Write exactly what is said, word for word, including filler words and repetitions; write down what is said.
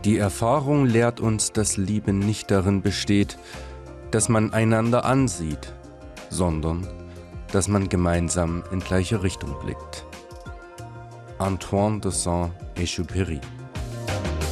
Die Erfahrung lehrt uns, dass Liebe nicht darin besteht, dass man einander ansieht, sondern dass man gemeinsam in gleiche Richtung blickt. Antoine de Saint-Exupéry